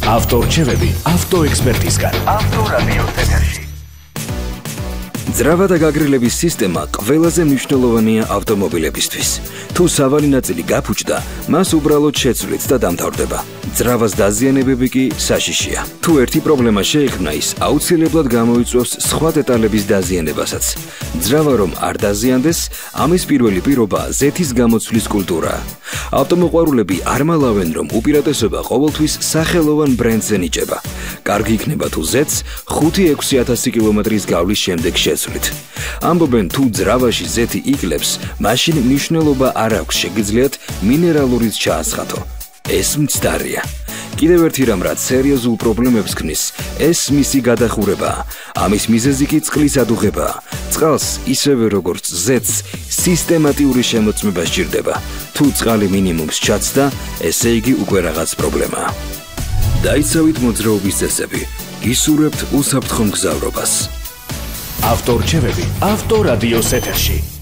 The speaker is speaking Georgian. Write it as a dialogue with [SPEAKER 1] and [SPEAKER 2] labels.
[SPEAKER 1] ავტორჩევები ავტოექსპერტისგან. ავტორადიო ეთერში. ძრავა და გაგრილების სისტემა ყველაზე მნიშვნელოვანია ავტომობილებისთვის. თუ სავალი ნაწილი გაფუჭდა, მას უბრალოდ შეცვლით და დამთავრდება. ძრავას დაზიანებები კი საშიშია. თუ ერთი პრობლემა შეიქმნა, ის აუცილებლად გამოიწვევს სხვა დეტალების დაზიანებასაც. ძრავა რომ არ დაზიანდეს, ამის პირველი პირობაა ზეთის გამოცვლის კულტურა. ავტომოყვარულები არ მალავენ, რომ უპირატესობა ყოველთვის სახელოვან ბრენდზე ნიჭება. კარგი იქნება თუ ზეთს 5-6 კილომეტრის გავლის შემდეგ შეცვლით. ამბობენ, თუ ძრავაში ზეთი იკლებს, მაშინ მნიშვნელობა არ აქვს, შეგიძლიათ მინერალურიც ჩაასხათო. ეს მცდარია. კიდევ ერთი რამ, რაც სერიოზულ პრობლემებს ქმნის, ეს მისი გადახურებაა. ამის მიზეზი კი წყლის ადუღებაა. წყალს, ისევე როგორც ზეთს, სისტემატიური შემოწმება სჭირდება. თუ წყალი მინიმუმს ჩაცდა, ესე იგი უკვე რაღაც პრობლემაა. დაიცავით მოძრაობის წესები. გისურვებთ უსაფრთხო მგზავრობას. ავტორჩევები ავტორადიოს ეთერში.